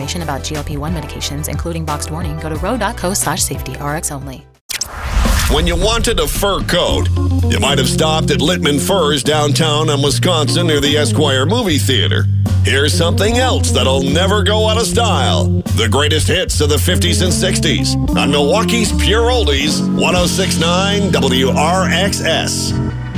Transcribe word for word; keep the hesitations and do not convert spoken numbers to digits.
information about G L P one medications, including boxed warning, go to ro.co slash safety, Rx only. When you wanted a fur coat, you might have stopped at Littman Furs downtown in Wisconsin near the Esquire movie theater. Here's something else that'll never go out of style. The greatest hits of the fifties and sixties on Milwaukee's Pure Oldies, one oh six point nine W R X S.